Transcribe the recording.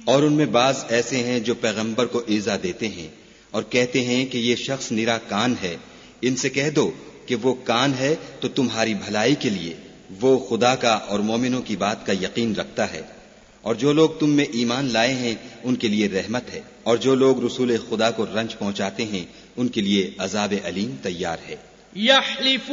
और उनमें बाज ऐसे हैं जो पैगंबर को ईजा देते हैं और कहते हैं कि ये शख्स निरा कान है। इनसे कह दो कि वो कान है तो तुम्हारी भलाई के लिए, वो खुदा का और मोमिनों की बात का यकीन रखता है। और जो लोग तुम में ईमान लाए हैं उनके लिए रहमत है, और जो लोग रसूल खुदा को रंज पहुंचाते हैं उनके लिए अजाब अलीम तैयार है।